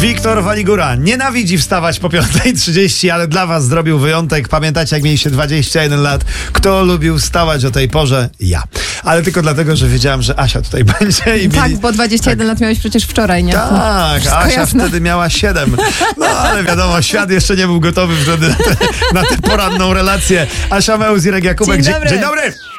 Wiktor Waligura nienawidzi wstawać po 5:30, ale dla was zrobił wyjątek. Pamiętacie, jak mieliście 21 lat? Kto lubił wstawać o tej porze? Ja. Ale tylko dlatego, że wiedziałem, że Asia tutaj będzie. I Tak, bo 21 lat miałeś przecież wczoraj, nie? Tak, Wszystko Asia jasne. wtedy miała 7. No ale wiadomo, świat jeszcze nie był gotowy wtedy na tę poranną relację. Asia Mełz, Irek Jakubek. Dzień dobry. Dzień dobry!